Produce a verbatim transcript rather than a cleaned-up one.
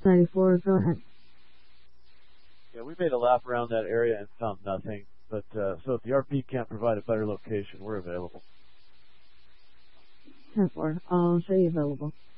ninety-four, go ahead. Yeah, we made a lap around that area and found nothing. But uh, so if the R P can't provide a better location, we're available. ten four, I'll show you available.